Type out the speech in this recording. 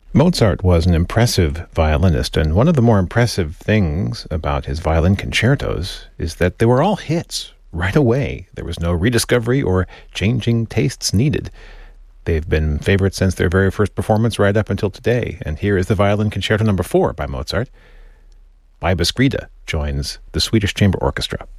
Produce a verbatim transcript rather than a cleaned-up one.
Mozart was an impressive violinist, and one of the more impressive things about his violin concertos is that they were all hits right away. There was no rediscovery or changing tastes needed. They've been favorites since their very first performance right up until today, and here is the Violin Concerto number four by Mozart. Baiba Skrida joins the Swedish Chamber Orchestra.